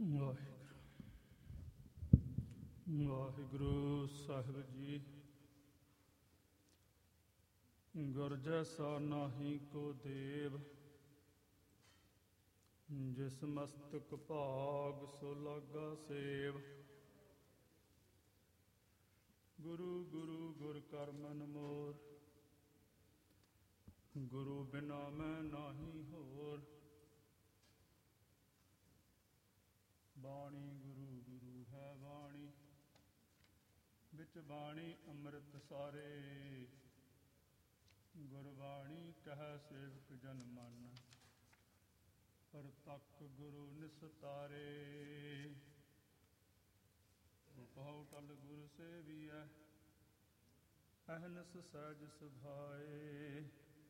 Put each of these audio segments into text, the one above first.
ਵਾਹਿਗੁਰੂ ਸਾਹਿਬ ਜੀ। ਗੁਰ ਜੈਸਾ ਨਾਹੀ ਕੋ ਦੇਵ, ਜਿਸ ਮਸਤਕ ਭਾਗ ਸੋ ਲਾਗਾ ਸੇਵ। ਗੁਰੂ ਗੁਰੂ ਗੁਰ ਕਰ ਮਨ ਮੋਰ, ਗੁਰੂ ਬਿਨਾ ਮੈਂ ਨਾਹੀ ਹੋਰ। ਬਾਣੀ ਗੁਰੂ ਗੁਰੂ ਹੈ ਬਾਣੀ, ਵਿੱਚ ਬਾਣੀ ਅੰਮ੍ਰਿਤ ਸਾਰੇ। ਗੁਰਬਾਣੀ ਕਹਿ ਸੇਵਕ ਜਨ ਮਨ, ਪਰਤਕ ਗੁਰੂ ਨਿਸਤਾਰੇ। ਕਹੋ ਟਲ ਗੁਰ ਸੇਵੀਐ, ਅਹਨਸ ਸਹਿਜ ਸੁਭਾਏ।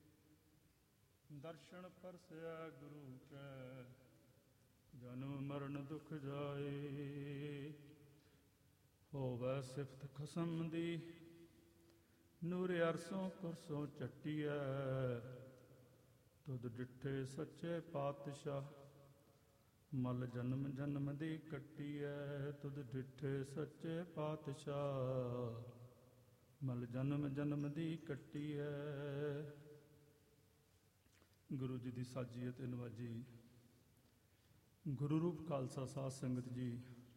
ਦਰਸ਼ਨ ਪਰਸੈ ਗੁਰੂ ਕੈ, ਜਨਮ ਮਰਨ ਦੁਖ ਜਾਏ। ਹੋਵੈ ਸਿਫਤ ਖਸਮ ਦੀ, ਨੂਰ ਅਰਸੋਂ ਕੁਰਸੋਂ ਚੱਟੀਐ। ਤੁਧ ਡਿਠੇ ਸੱਚੇ ਪਾਤਸ਼ਾਹ, ਮਲ ਜਨਮ ਜਨਮ ਦੀ ਕੱਟੀਐ। ਤੁਧ ਡਿਠੇ ਸੱਚੇ ਪਾਤਸ਼ਾਹ, ਮਲ ਜਨਮ ਜਨਮ ਦੀ ਕੱਟੀਐ। ਗੁਰੂ ਜੀ ਦੀ ਸਾਜੀ ਅਤੇ ਨਵਾਜੀ। ਗੁਰੂ ਰੂਪ ਖਾਲਸਾ ਸਾਧ ਸੰਗਤ ਜੀ,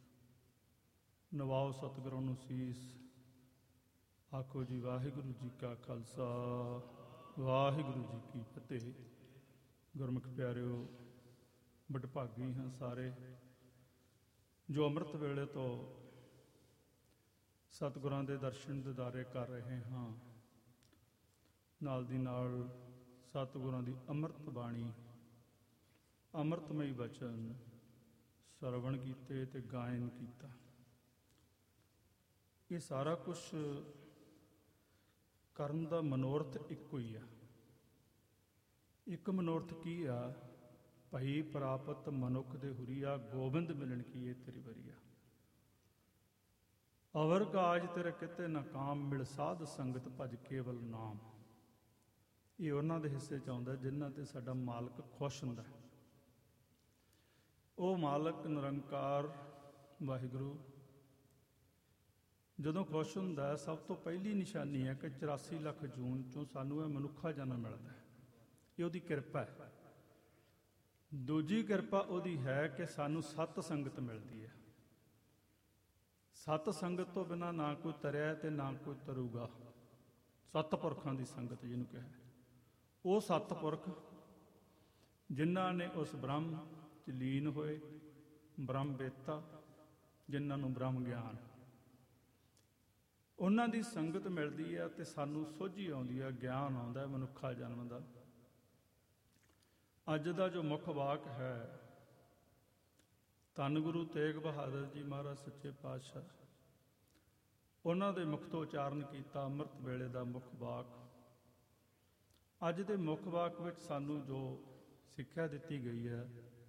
ਨਵਾਓ ਸਤਿਗੁਰਾਂ ਨੂੰ ਸੀਸ। ਆਖੋ ਜੀ ਵਾਹਿਗੁਰੂ ਜੀ ਕਾ ਖਾਲਸਾ, ਵਾਹਿਗੁਰੂ ਜੀ ਕੀ ਫਤਿਹ। ਗੁਰਮੁਖ ਪਿਆਰਿਓ, ਬਡਭਾਗੀ ਹਾਂ ਸਾਰੇ ਜੋ ਅੰਮ੍ਰਿਤ ਵੇਲੇ ਤੋਂ ਸਤਿਗੁਰਾਂ ਦੇ ਦਰਸ਼ਨ ਦਿਦਾਰੇ ਕਰ ਰਹੇ ਹਾਂ। ਨਾਲ ਦੀ ਨਾਲ ਸਤਿਗੁਰਾਂ ਦੀ ਅੰਮ੍ਰਿਤ ਬਾਣੀ, ਅੰਮ੍ਰਿਤਮਈ ਬਚਨ ਸਰਵਣ ਕੀਤੇ ਤੇ ਗਾਇਨ ਕੀਤਾ। ਇਹ ਸਾਰਾ ਕੁਛ ਕਰਨ ਦਾ ਮਨੋਰਥ ਇੱਕੋ ਹੀ ਆ। ਇੱਕ ਮਨੋਰਥ ਕੀ ਆ? ਭਈ ਪ੍ਰਾਪਤ ਮਨੁੱਖ ਦੇ ਹੁਰੀਆ, ਗੋਬਿੰਦ ਮਿਲਣ ਕੀ ਇਹ ਤੇਰੀ ਵਰੀਆ। ਅਵਰ ਕਾਜ ਤੇਰੇ ਕਿਤੇ ਨਾ ਕਾਮ, ਮਿਲ ਸਾਧ ਸੰਗਤ ਭਜ ਕੇਵਲ ਨਾਮ। ਇਹ ਉਹਨਾਂ ਦੇ ਹਿੱਸੇ 'ਚ ਆਉਂਦਾ ਜਿਨ੍ਹਾਂ ਤੇ ਸਾਡਾ ਮਾਲਕ ਖੁਸ਼ ਹੁੰਦਾ। ਉਹ ਮਾਲਕ ਨਿਰੰਕਾਰ ਵਾਹਿਗੁਰੂ ਜਦੋਂ ਖੁਸ਼ ਹੁੰਦਾ, ਸਭ ਤੋਂ ਪਹਿਲੀ ਨਿਸ਼ਾਨੀ ਹੈ ਕਿ 84 ਲੱਖ ਜੂਨ 'ਚੋਂ ਸਾਨੂੰ ਇਹ ਮਨੁੱਖਾ ਜਨਮ ਮਿਲਦਾ। ਇਹ ਉਹਦੀ ਕਿਰਪਾ ਹੈ। ਦੂਜੀ ਕਿਰਪਾ ਉਹਦੀ ਹੈ ਕਿ ਸਾਨੂੰ ਸਤ ਸੰਗਤ ਮਿਲਦੀ ਹੈ। ਸਤ ਸੰਗਤ ਤੋਂ ਬਿਨਾਂ ਨਾ ਕੋਈ ਤਰਿਆ ਤੇ ਨਾ ਕੋਈ ਤਰੂਗਾ। ਸਤਪੁਰਖਾਂ ਦੀ ਸੰਗਤ ਜਿਹਨੂੰ ਕਹੇ, ਉਹ ਸਤਪੁਰਖ ਜਿਨ੍ਹਾਂ ਨੇ ਉਸ ਬ੍ਰਹਮ 'ਚ ਲੀਨ ਹੋਏ, ਬ੍ਰਹਮ ਵੇਤਾ, ਜਿਨ੍ਹਾਂ ਨੂੰ ਬ੍ਰਹਮ ਗਿਆਨ, ਉਹਨਾਂ ਦੀ ਸੰਗਤ ਮਿਲਦੀ ਹੈ ਤੇ ਸਾਨੂੰ ਸੋਝੀ ਆਉਂਦੀ ਹੈ, ਗਿਆਨ ਆਉਂਦਾ ਮਨੁੱਖਾ ਜਨਮ ਦਾ। ਅੱਜ ਦਾ ਜੋ ਮੁੱਖ ਵਾਕ ਹੈ, ਧੰਨ ਗੁਰੂ ਤੇਗ ਬਹਾਦਰ ਜੀ ਮਹਾਰਾਜ ਸੱਚੇ ਪਾਤਸ਼ਾਹ, ਉਹਨਾਂ ਦੇ ਮੁਖ ਤੋਂ ਉਚਾਰਨ ਕੀਤਾ ਅੰਮ੍ਰਿਤ ਵੇਲੇ ਦਾ ਮੁੱਖ ਵਾਕ। ਅੱਜ ਦੇ ਮੁੱਖ ਵਾਕ ਵਿੱਚ ਸਾਨੂੰ ਜੋ ਸਿੱਖਿਆ ਦਿੱਤੀ ਗਈ ਹੈ,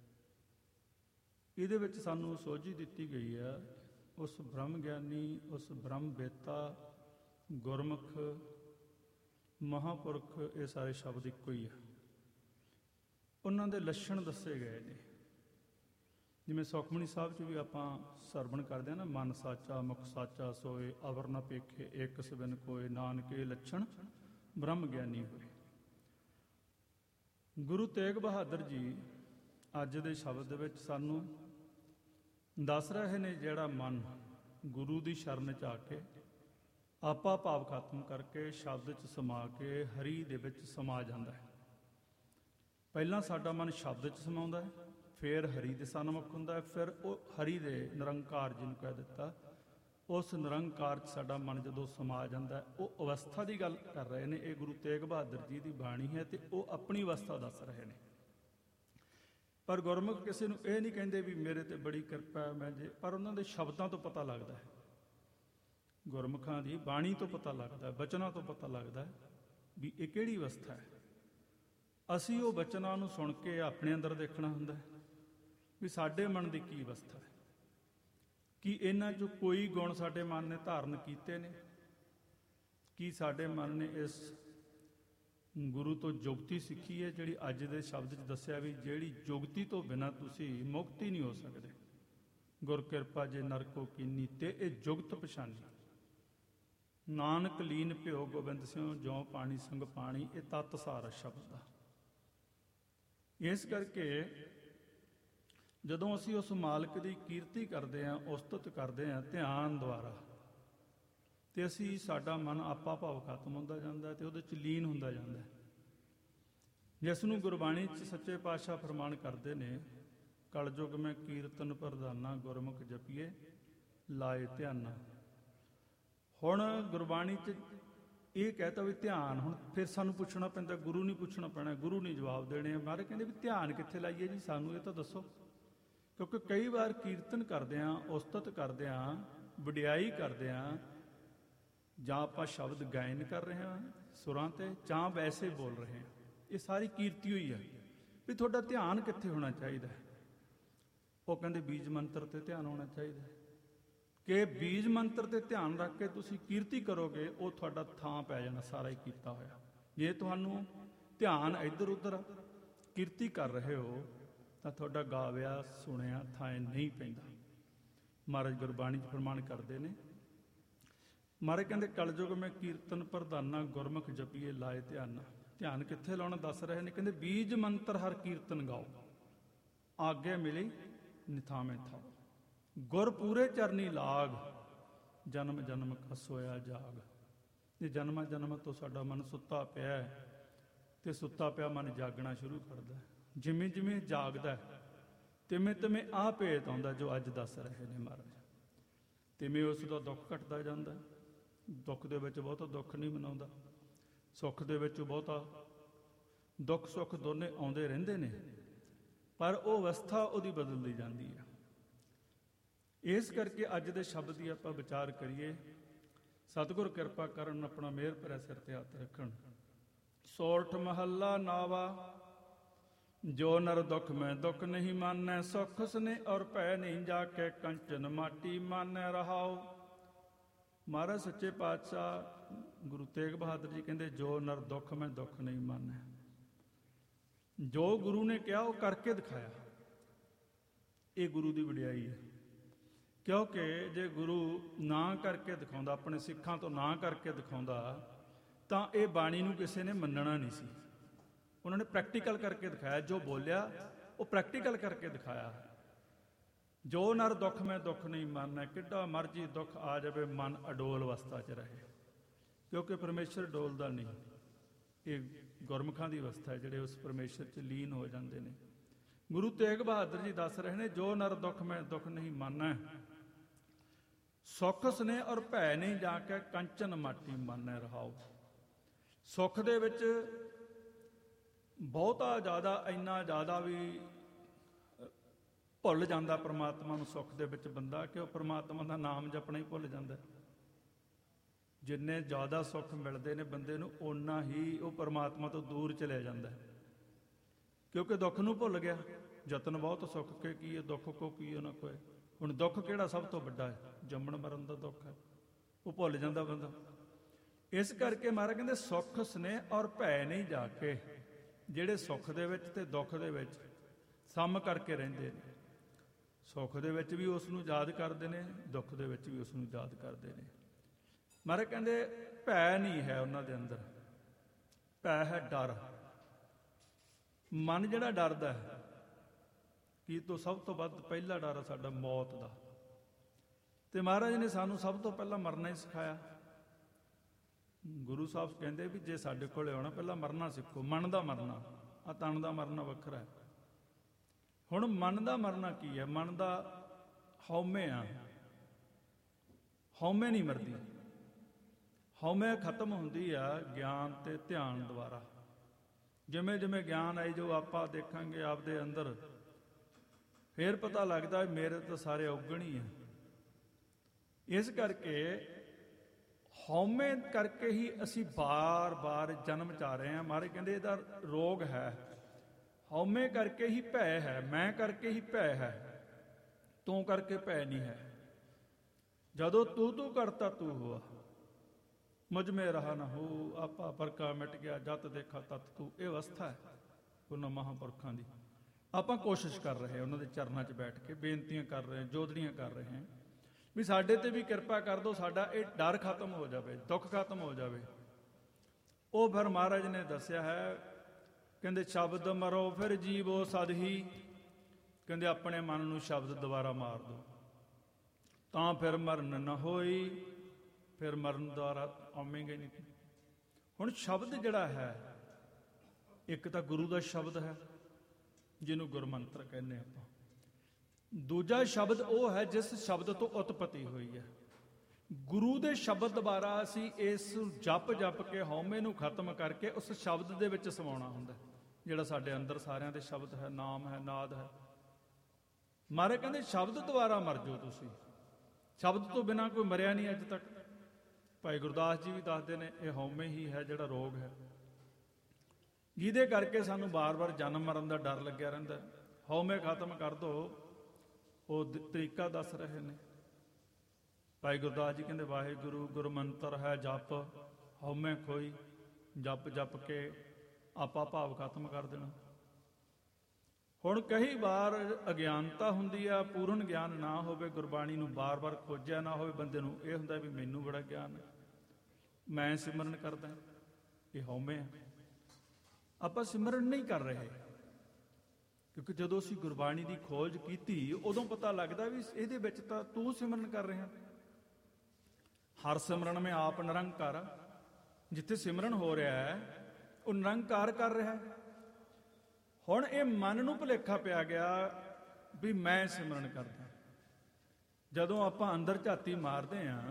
ਇਹਦੇ ਵਿੱਚ ਸਾਨੂੰ ਸੋਝੀ ਦਿੱਤੀ ਗਈ ਹੈ ਉਸ ਬ੍ਰਹਮ ਗਿਆਨੀ, ਉਸ ਬ੍ਰਹਮ ਵੇਤਾ, ਗੁਰਮੁਖ, ਮਹਾਂਪੁਰਖ, ਇਹ ਸਾਰੇ ਸ਼ਬਦ ਇੱਕੋ ਹੀ ਆ। ਉਹਨਾਂ ਦੇ ਲੱਛਣ ਦੱਸੇ ਗਏ ਨੇ। ਜਿਵੇਂ ਸੁਖਮਨੀ ਸਾਹਿਬ 'ਚ ਵੀ ਆਪਾਂ ਸਰਵਣ ਕਰਦੇ ਹਾਂ ਨਾ, ਮਨ ਸਾਚਾ ਮੁਖ ਸਾਚਾ ਸੋਏ, ਅਵਰ ਨ ਪੇਖੇ ਏਕ ਸਵਿਨ ਕੋਏ, ਨਾਨਕੇ ਲੱਛਣ ਬ੍ਰਹਮ ਗਿਆਨੀ ਹੋਏ। ਗੁਰੂ ਤੇਗ ਬਹਾਦਰ ਜੀ ਅੱਜ ਦੇ ਸ਼ਬਦ ਦੇ ਵਿੱਚ ਸਾਨੂੰ ਦੱਸ ਰਹੇ ਨੇ, ਜਿਹੜਾ ਮਨ ਗੁਰੂ ਦੀ ਸ਼ਰਨ 'ਚ ਆ ਕੇ ਆਪਾ ਭਾਵ ਖਤਮ ਕਰਕੇ ਸ਼ਬਦ 'ਚ ਸਮਾ ਕੇ ਹਰੀ ਦੇ ਵਿੱਚ ਸਮਾ ਜਾਂਦਾ ਹੈ। ਪਹਿਲਾਂ ਸਾਡਾ ਮਨ ਸ਼ਬਦ 'ਚ ਸਮਾਉਂਦਾ ਹੈ, ਫਿਰ ਹਰੀ ਦੇ ਸਨਮੁਖ ਹੁੰਦਾ ਹੈ, ਫਿਰ ਉਹ ਹਰੀ ਦੇ ਨਿਰੰਕਾਰ ਜਿਹਨੂੰ ਕਹਿ ਦਿੱਤਾ, ਉਸ ਨਿਰੰਕਾਰ 'ਚ ਸਾਡਾ ਮਨ ਜਦੋਂ ਸਮਾ ਜਾਂਦਾ, ਉਹ ਅਵਸਥਾ ਦੀ ਗੱਲ ਕਰ ਰਹੇ ਨੇ। ਇਹ ਗੁਰੂ ਤੇਗ ਬਹਾਦਰ ਜੀ ਦੀ ਬਾਣੀ ਹੈ ਤੇ ਉਹ ਆਪਣੀ ਅਵਸਥਾ ਦੱਸ ਰਹੇ ਨੇ। ਪਰ ਗੁਰਮੁਖ ਕਿਸੇ ਨੂੰ ਇਹ ਨਹੀਂ ਕਹਿੰਦੇ ਵੀ ਮੇਰੇ ਤੇ ਬੜੀ ਕਿਰਪਾ ਹੈ, ਮੈਂ ਜੇ, ਪਰ ਉਹਨਾਂ ਦੇ ਸ਼ਬਦਾਂ ਤੋਂ ਪਤਾ ਲੱਗਦਾ ਹੈ, ਗੁਰਮੁਖਾਂ ਦੀ ਬਾਣੀ ਤੋਂ ਪਤਾ ਲੱਗਦਾ, ਬਚਨਾਂ ਤੋਂ ਪਤਾ ਲੱਗਦਾ ਵੀ ਇਹ ਕਿਹੜੀ ਅਵਸਥਾ ਹੈ। ਅਸੀਂ ਉਹ ਬਚਨਾਂ ਨੂੰ ਸੁਣ ਕੇ ਆਪਣੇ ਅੰਦਰ ਦੇਖਣਾ ਹੁੰਦਾ ਵੀ ਸਾਡੇ ਮਨ ਦੀ ਕੀ ਅਵਸਥਾ ਹੈ। ਕੀ ਇਹਨਾਂ 'ਚੋਂ ਕੋਈ ਗੁਣ ਸਾਡੇ ਮਨ ਨੇ ਧਾਰਨ ਕੀਤੇ ਨੇ? ਕੀ ਸਾਡੇ ਮਨ ਨੇ ਇਸ ਗੁਰੂ ਤੋਂ ਜੁਗਤੀ ਸਿੱਖੀ ਹੈ, ਜਿਹੜੀ ਅੱਜ ਦੇ ਸ਼ਬਦ 'ਚ ਦੱਸਿਆ ਵੀ ਜਿਹੜੀ ਜੁਗਤੀ ਤੋਂ ਬਿਨਾਂ ਤੁਸੀਂ ਮੁਕਤ ਹੀ ਨਹੀਂ ਹੋ ਸਕਦੇ। ਗੁਰ ਕਿਰਪਾ ਜੇ ਨਰਕੋ ਕੀਨੀ ਤੇ ਇਹ ਜੁਗਤ ਪਛਾਨੀ। ਨਾਨਕ ਲੀਨ ਭਿਓ ਗੋਬਿੰਦ ਸਿਉ ਜਿਉ ਪਾਣੀ ਸੰਗ ਪਾਣੀ, ਇਹ ਤਤ ਸਾਰ ਸ਼ਬਦ ਦਾ। ਇਸ ਕਰਕੇ ਜਦੋਂ ਅਸੀਂ ਉਸ ਮਾਲਕ ਦੀ ਕੀਰਤੀ ਕਰਦੇ ਹਾਂ, ਉਸਤਤ ਕਰਦੇ ਹਾਂ ਧਿਆਨ ਦੁਆਰਾ, ਤੇ ਅਸੀਂ ਸਾਡਾ ਮਨ ਆਪਾ ਭਾਵ ਖਤਮ ਹੁੰਦਾ ਜਾਂਦਾ ਤੇ ਉਹਦੇ 'ਚ ਲੀਨ ਹੁੰਦਾ ਜਾਂਦਾ। ਜਿਸ ਨੂੰ ਗੁਰਬਾਣੀ 'ਚ ਸੱਚੇ ਪਾਤਸ਼ਾਹ ਫਰਮਾਨ ਕਰਦੇ ਨੇ, ਕਲਯੁਗ ਮੈਂ ਕੀਰਤਨ ਪ੍ਰਧਾਨਾ ਗੁਰਮੁਖ ਜਪੀਏ ਲਾਏ ਧਿਆਨਾ। ਹੁਣ ਗੁਰਬਾਣੀ 'ਚ ਇਹ ਕਹਿਤਾ ਵੀ ਧਿਆਨ, ਹੁਣ ਫਿਰ ਸਾਨੂੰ ਪੁੱਛਣਾ ਪੈਂਦਾ, ਗੁਰੂ ਨਹੀਂ ਪੁੱਛਣਾ ਪੈਣਾ, ਗੁਰੂ ਨਹੀਂ ਜਵਾਬ ਦੇਣੇ। ਮਹਾਰਾਜ ਕਹਿੰਦੇ ਵੀ ਧਿਆਨ ਕਿੱਥੇ ਲਾਈਏ ਜੀ, ਸਾਨੂੰ ਇਹ ਤਾਂ ਦੱਸੋ। ਕਿਉਂਕਿ ਕਈ ਵਾਰ ਕੀਰਤਨ ਕਰਦੇ ਹਾਂ, ਉਸਤਤ ਕਰਦੇ ਹਾਂ, ਵਡਿਆਈ ਕਰਦੇ ਹਾਂ, ਜਾਂ ਆਪਾਂ ਸ਼ਬਦ ਗਾਇਨ ਕਰ ਰਹੇ ਹਾਂ ਸੁਰਾਂ 'ਤੇ, ਜਾਂ ਵੈਸੇ ਬੋਲ ਰਹੇ ਹਾਂ, ਇਹ ਸਾਰੀ ਕੀਰਤੀ ਹੋਈ ਹੈ। ਵੀ ਤੁਹਾਡਾ ਧਿਆਨ ਕਿੱਥੇ ਹੋਣਾ ਚਾਹੀਦਾ? ਉਹ ਕਹਿੰਦੇ ਬੀਜ ਮੰਤਰ 'ਤੇ ਧਿਆਨ ਹੋਣਾ ਚਾਹੀਦਾ, ਕਿ ਬੀਜ ਮੰਤਰ 'ਤੇ ਧਿਆਨ ਰੱਖ ਕੇ ਤੁਸੀਂ ਕੀਰਤੀ ਕਰੋਗੇ, ਉਹ ਤੁਹਾਡਾ ਥਾਂ ਪੈ ਜਾਣਾ ਸਾਰਾ ਹੀ ਕੀਤਾ ਹੋਇਆ। ਜੇ ਤੁਹਾਨੂੰ ਧਿਆਨ ਇੱਧਰ ਉੱਧਰ ਕੀਰਤੀ ਕਰ ਰਹੇ ਹੋ ਤਾਂ ਤੁਹਾਡਾ ਗਾਵਿਆ ਸੁਣਿਆ ਥਾਂ ਨਹੀਂ ਪੈਂਦਾ। ਮਹਾਰਾਜ ਗੁਰਬਾਣੀ 'ਚ ਫਰਮਾਨ ਕਰਦੇ ਨੇ, ਮਹਾਰਾਜ ਕਹਿੰਦੇ ਕਲਯੁਗ ਮੈਂ ਕੀਰਤਨ ਪ੍ਰਧਾਨਾ ਗੁਰਮੁਖ ਜਪੀਏ ਲਾਏ ਧਿਆਨਾ। ਧਿਆਨ ਕਿੱਥੇ ਲਾਉਣਾ ਦੱਸ ਰਹੇ ਨੇ, ਕਹਿੰਦੇ ਬੀਜ ਮੰਤਰ ਹਰ ਕੀਰਤਨ ਗਾਓ, ਆਗੇ ਮਿਲੀ ਨਿਥਾਵੇਂ ਥਾਓ। ਗੁਰ ਪੂਰੇ ਚਰਨੀ ਲਾਗ, ਜਨਮ ਜਨਮ ਕਾ ਸੋਇਆ ਜਾਗ। ਇਹ ਜਨਮਾਂ ਜਨਮ ਤੋਂ ਸਾਡਾ ਮਨ ਸੁੱਤਾ ਪਿਆ, ਤੇ ਸੁੱਤਾ ਪਿਆ ਮਨ ਜਾਗਣਾ ਸ਼ੁਰੂ ਕਰਦਾ। ਜਿਵੇਂ ਜਿਵੇਂ ਜਾਗਦਾ ਤਿਵੇਂ ਤਿਵੇਂ ਆਹ ਭੇਤ ਆਉਂਦਾ ਜੋ ਅੱਜ ਦੱਸ ਰਹੇ ਨੇ ਮਹਾਰਾਜ। ਤਿਵੇਂ ਉਸ ਦਾ ਦੁੱਖ ਘਟਦਾ ਜਾਂਦਾ। ਦੁੱਖ ਦੇ ਵਿੱਚ ਬਹੁਤਾ ਦੁੱਖ ਨਹੀਂ ਮਨਾਉਂਦਾ, ਸੁੱਖ ਦੇ ਵਿੱਚ ਬਹੁਤਾ ਦੁੱਖ ਸੁੱਖ ਦੋਨੇ ਆਉਂਦੇ ਰਹਿੰਦੇ ਨੇ, ਪਰ ਉਹ ਅਵਸਥਾ ਉਹਦੀ ਬਦਲਦੀ ਜਾਂਦੀ ਹੈ। ਇਸ ਕਰਕੇ ਅੱਜ ਦੇ ਸ਼ਬਦ ਦੀ ਆਪਾਂ ਵਿਚਾਰ ਕਰੀਏ। ਸਤਿਗੁਰ ਕਿਰਪਾ ਕਰਨ, ਆਪਣਾ ਮਿਹਰ ਭਰਿਆ ਸਿਰ ਤੇ ਹੱਥ ਰੱਖਣ। ਸੋਰਠ ਮਹੱਲਾ ਨਾਵਾ, ਜੋ ਨਰ ਦੁੱਖ ਮੈਂ ਦੁੱਖ ਨਹੀਂ ਮਾਨੈ, ਸੁਖ ਸਨੇ ਔਰ ਭੈ ਨਹੀਂ ਜਾ ਕੇ ਕੰਚਨ ਮਾਟੀ ਮਾਨੈ ਰਹਾਉ। ਮਹਾਰਾਜ ਸੱਚੇ ਪਾਤਸ਼ਾਹ ਗੁਰੂ ਤੇਗ ਬਹਾਦਰ ਜੀ ਕਹਿੰਦੇ, ਜੋ ਨਰ ਦੁੱਖ ਮੈਂ ਦੁੱਖ ਨਹੀਂ ਮਾਨੈ। ਜੋ ਗੁਰੂ ਨੇ ਕਿਹਾ ਉਹ ਕਰਕੇ ਦਿਖਾਇਆ। ਇਹ ਗੁਰੂ ਦੀ ਵਡਿਆਈ ਹੈ। ਕਿਉਂਕਿ ਜੇ ਗੁਰੂ ਨਾ ਕਰਕੇ ਦਿਖਾਉਂਦਾ, ਆਪਣੇ ਸਿੱਖਾਂ ਤੋਂ ਨਾ ਕਰਕੇ ਦਿਖਾਉਂਦਾ, ਤਾਂ ਇਹ ਬਾਣੀ ਨੂੰ ਕਿਸੇ ਨੇ ਮੰਨਣਾ ਨਹੀਂ ਸੀ। ਉਹਨਾਂ ਨੇ ਪ੍ਰੈਕਟੀਕਲ ਕਰਕੇ ਦਿਖਾਇਆ। ਜੋ ਬੋਲਿਆ ਉਹ ਪ੍ਰੈਕਟੀਕਲ ਕਰਕੇ ਦਿਖਾਇਆ। ਜੋ ਨਰ ਦੁੱਖ ਮੈਂ ਦੁੱਖ ਨਹੀਂ ਮਾਨੈ, ਕਿੱਡਾ ਮਰਜੀ ਦੁੱਖ ਆ ਜਾਵੇ ਮਨ ਅਡੋਲ ਅਵਸਥਾ 'ਚ ਰਹੇ, ਕਿਉਂਕਿ ਪਰਮੇਸ਼ਰ ਡੋਲਦਾ ਨਹੀਂ। ਇਹ ਗੁਰਮੁਖਾਂ ਦੀ ਅਵਸਥਾ ਹੈ ਜਿਹੜੇ ਉਸ ਪਰਮੇਸ਼ਰ 'ਚ ਲੀਨ ਹੋ ਜਾਂਦੇ ਨੇ। ਗੁਰੂ ਤੇਗ ਬਹਾਦਰ ਜੀ ਦੱਸ ਰਹੇ ਨੇ, ਜੋ ਨਰ ਦੁੱਖ ਮੈਂ ਦੁੱਖ ਨਹੀਂ ਮਾਨੈ, ਸੁੱਖ ਸਨੇ ਔਰ ਭੈ ਨਹੀਂ ਜਾ ਕੇ ਕੰਚਨ ਮਾਟੀ ਮਾਨੈ ਰਹਾਉ। ਸੁੱਖ ਦੇ ਵਿੱਚ ਬਹੁਤਾ ਜ਼ਿਆਦਾ, ਇੰਨਾ ਜ਼ਿਆਦਾ ਵੀ ਭੁੱਲ ਜਾਂਦਾ ਪਰਮਾਤਮਾ ਨੂੰ ਸੁੱਖ ਦੇ ਵਿੱਚ ਬੰਦਾ, ਕਿ ਉਹ ਪਰਮਾਤਮਾ ਦਾ ਨਾਮ ਜਪਣਾ ਹੀ ਭੁੱਲ ਜਾਂਦਾ। ਜਿੰਨੇ ਜ਼ਿਆਦਾ ਸੁੱਖ ਮਿਲਦੇ ਨੇ ਬੰਦੇ ਨੂੰ, ਓਨਾ ਹੀ ਉਹ ਪਰਮਾਤਮਾ ਤੋਂ ਦੂਰ ਚਲਿਆ ਜਾਂਦਾ, ਕਿਉਂਕਿ ਦੁੱਖ ਨੂੰ ਭੁੱਲ ਗਿਆ। ਯਤਨ ਬਹੁਤ ਸੁੱਖ ਕੇ ਕੀ ਹੈ, ਦੁੱਖ ਕੋ ਕੀ ਨਾ ਕੋਏ। ਹੁਣ ਦੁੱਖ ਕਿਹੜਾ ਸਭ ਤੋਂ ਵੱਡਾ ਹੈ? ਜੰਮਣ ਮਰਨ ਦਾ ਦੁੱਖ ਹੈ, ਉਹ ਭੁੱਲ ਜਾਂਦਾ ਬੰਦਾ। ਇਸ ਕਰਕੇ ਮਹਾਰਾਜ ਕਹਿੰਦੇ, ਸੁੱਖ ਸਨੇਹ ਔਰ ਭੈ ਨਹੀਂ ਜਾ ਕੇ, ਜਿਹੜੇ ਸੁੱਖ ਦੇ ਵਿੱਚ ਤੇ ਦੁੱਖ ਦੇ ਵਿੱਚ ਸਮ ਕਰਕੇ ਰਹਿੰਦੇ ਨੇ। ਸੁੱਖ ਦੇ ਵਿੱਚ ਵੀ ਉਸ ਨੂੰ ਯਾਦ ਕਰਦੇ ਨੇ, ਦੁੱਖ ਦੇ ਵਿੱਚ ਵੀ ਉਸ ਨੂੰ ਯਾਦ ਕਰਦੇ ਨੇ। ਮਹਾਰਾਜ ਕਹਿੰਦੇ ਭੈ ਨਹੀਂ ਹੈ ਉਹਨਾਂ ਦੇ ਅੰਦਰ, ਭੈ ਹੈ ਡਰ। ਮਨ ਜਿਹੜਾ ਡਰਦਾ ਹੈ, ਕੀ ਤੋਂ ਸਭ ਤੋਂ ਵੱਧ ਪਹਿਲਾ ਡਰ ਹੈ ਸਾਡਾ ਮੌਤ ਦਾ। ਤੇ ਮਹਾਰਾਜ ਨੇ ਸਾਨੂੰ ਸਭ ਤੋਂ ਪਹਿਲਾਂ ਮਰਨਾ ਹੀ ਸਿਖਾਇਆ। ਗੁਰੂ ਸਾਹਿਬ ਕਹਿੰਦੇ ਵੀ ਜੇ ਸਾਡੇ ਕੋਲ ਆਉਣਾ, ਪਹਿਲਾਂ ਮਰਨਾ ਸਿੱਖੋ। ਮਨ ਦਾ ਮਰਨਾ, ਆ ਤਨ ਦਾ ਮਰਨਾ ਵੱਖਰਾ ਹੈ। ਹੁਣ ਮਨ ਦਾ ਮਰਨਾ ਕੀ ਹੈ? ਮਨ ਦਾ ਹਉਮੈ ਆ। ਹਉਮੈ ਨਹੀਂ ਮਰਦੀ। ਹਉਮੈ ਖਤਮ ਹੁੰਦੀ ਆ ਗਿਆਨ ਤੇ ਧਿਆਨ ਦੁਆਰਾ। ਜਿਵੇਂ ਜਿਵੇਂ ਗਿਆਨ ਆਈ ਜੋ ਆਪਾਂ ਦੇਖਾਂਗੇ ਆਪਦੇ ਅੰਦਰ, ਫਿਰ ਪਤਾ ਲੱਗਦਾ ਮੇਰੇ ਤਾਂ ਸਾਰੇ ਔਗਣ ਹੀ ਆ। ਇਸ ਕਰਕੇ ਹਉਮੈ ਕਰਕੇ ਹੀ ਅਸੀਂ ਬਾਰ-ਬਾਰ ਜਨਮ ਚ ਆ ਰਹੇ ਹਾਂ। ਮਹਾਰਾਜ ਕਹਿੰਦੇ ਇਹਦਾ ਰੋਗ ਹੈ। ਹਉਮੈ ਕਰਕੇ ਹੀ ਭੈ ਹੈ, ਮੈਂ ਕਰਕੇ ਹੀ ਭੈ ਹੈ, ਤੂੰ ਕਰਕੇ ਭੈ ਨਹੀਂ ਹੈ। ਜਦੋਂ ਤੂੰ ਕਰਤਾ ਤੂੰ ਹੁਆ, ਮੁਝ ਮੇ ਰਹਾ ਨਾ ਹੋ, ਆਪਾ ਪਰਕਾ ਮਿਟ ਗਿਆ, ਜਤ ਦੇਖਾ ਤਤ ਤੂੰ। ਇਹ ਅਵਸਥਾ ਹੈ ਉਹਨਾਂ ਮਹਾਂਪੁਰਖਾਂ ਦੀ। ਆਪਾਂ ਕੋਸ਼ਿਸ਼ ਕਰ ਰਹੇ ਉਹਨਾਂ ਦੇ ਚਰਨਾਂ 'ਚ ਬੈਠ ਕੇ ਬੇਨਤੀਆਂ ਕਰ ਰਹੇ, ਜੋਦੜੀਆਂ ਕਰ ਰਹੇ ਹਾਂ ਵੀ ਸਾਡੇ ਤੇ ਵੀ ਕਿਰਪਾ ਕਰ ਦਿਓ, ਸਾਡਾ ਇਹ ਡਰ ਖਤਮ ਹੋ ਜਾਵੇ, ਦੁੱਖ ਖਤਮ ਹੋ ਜਾਵੇ। ਉਹ ਫਿਰ ਮਹਾਰਾਜ ਨੇ ਦੱਸਿਆ ਹੈ, ਕਹਿੰਦੇ ਸ਼ਬਦ ਮਰੋ ਫਿਰ ਜੀਵੋ ਸਦ ਹੀ, ਕਹਿੰਦੇ ਆਪਣੇ ਮਨ ਨੂੰ ਸ਼ਬਦ ਦੁਬਾਰਾ ਮਾਰ ਦਿਓ ਤਾਂ ਫਿਰ ਮਰਨ ਨਾ ਹੋਈ, ਫਿਰ ਮਰਨ ਦੁਆਰਾ ਆਵੇਂਗੇ ਨਹੀਂ। ਹੁਣ ਸ਼ਬਦ ਜਿਹੜਾ ਹੈ, ਇੱਕ ਤਾਂ ਗੁਰੂ ਦਾ ਸ਼ਬਦ ਹੈ ਜਿਹਨੂੰ ਗੁਰਮੰਤਰ ਕਹਿੰਦੇ ਆਪਾਂ, ਦੂਜਾ ਸ਼ਬਦ ਉਹ ਹੈ ਜਿਸ ਸ਼ਬਦ ਤੋਂ ਉਤਪਤੀ ਹੋਈ ਹੈ। ਗੁਰੂ ਦੇ ਸ਼ਬਦ ਦੁਆਰਾ ਅਸੀਂ ਇਸ ਜਪ ਜਪ ਕੇ ਹਉਮੈ ਨੂੰ ਖਤਮ ਕਰਕੇ ਉਸ ਸ਼ਬਦ ਦੇ ਵਿੱਚ ਸਮਾਉਣਾ ਹੁੰਦਾ, ਜਿਹੜਾ ਸਾਡੇ ਅੰਦਰ ਸਾਰਿਆਂ ਦੇ ਸ਼ਬਦ ਹੈ, ਨਾਮ ਹੈ, ਨਾਦ ਹੈ। ਮਹਾਰਾਜ ਕਹਿੰਦੇ ਸ਼ਬਦ ਦੁਆਰਾ ਮਰ ਜਾਓ ਤੁਸੀਂ, ਸ਼ਬਦ ਤੋਂ ਬਿਨਾਂ ਕੋਈ ਮਰਿਆ ਨਹੀਂ ਅੱਜ ਤੱਕ। ਭਾਈ ਗੁਰਦਾਸ ਜੀ ਵੀ ਦੱਸਦੇ ਨੇ ਇਹ ਹਉਮੈ ਹੀ ਹੈ ਜਿਹੜਾ ਰੋਗ ਹੈ, ਜਿਹਦੇ ਕਰਕੇ ਸਾਨੂੰ ਵਾਰ-ਵਾਰ ਜਨਮ ਮਰਨ ਦਾ ਡਰ ਲੱਗਿਆ ਰਹਿੰਦਾ। ਹਉਮੈ ਖਤਮ ਕਰ ਦਿਓ, ਉਹ ਤਰੀਕਾ ਦੱਸ ਰਹੇ ਨੇ ਭਾਈ ਗੁਰਦਾਸ ਜੀ, ਕਹਿੰਦੇ ਵਾਹਿਗੁਰੂ ਗੁਰਮੰਤਰ ਹੈ ਜਪ, ਹਉਮੈ ਖੋਈ, ਜਪ ਜਪ ਕੇ ਆਪਾ ਭਾਵ ਖਤਮ ਕਰ ਦੇਣਾ। ਹੁਣ ਕਈ ਵਾਰ ਅਗਿਆਨਤਾ ਹੁੰਦੀ ਆ, ਪੂਰਨ ਗਿਆਨ ਨਾ ਹੋਵੇ, ਗੁਰਬਾਣੀ ਨੂੰ ਬਾਰ-ਬਾਰ ਖੋਜਿਆ ਨਾ ਹੋਵੇ, ਬੰਦੇ ਨੂੰ ਇਹ ਹੁੰਦਾ ਵੀ ਮੈਨੂੰ ਬੜਾ ਗਿਆਨ ਹੈ, ਮੈਂ ਸਿਮਰਨ ਕਰਦਾ, ਇਹ ਹਉਮੈ ਹੈ। ਆਪਾਂ ਸਿਮਰਨ ਨਹੀਂ ਕਰ ਰਹੇ, ਕਿਉਂਕਿ ਜਦੋਂ ਅਸੀਂ ਗੁਰਬਾਣੀ ਦੀ ਖੋਜ ਕੀਤੀ ਉਦੋਂ ਪਤਾ ਲੱਗਦਾ ਵੀ ਇਹਦੇ ਵਿੱਚ ਤਾਂ ਤੂੰ ਸਿਮਰਨ ਕਰ ਰਿਹਾ। ਹਰ ਸਿਮਰਨ ਮੈਂ ਆਪ ਨਿਰੰਕਾਰ, ਜਿੱਥੇ ਸਿਮਰਨ ਹੋ ਰਿਹਾ ਹੈ ਉਹ ਨਿਰੰਕਾਰ ਕਰ ਰਿਹਾ ਹੈ। ਹੁਣ ਇਹ ਮਨ ਨੂੰ ਭੁਲੇਖਾ ਪਿਆ ਗਿਆ ਵੀ ਮੈਂ ਸਿਮਰਨ ਕਰਦਾ। ਜਦੋਂ ਆਪਾਂ ਅੰਦਰ ਝਾਤੀ ਮਾਰਦੇ ਹਾਂ,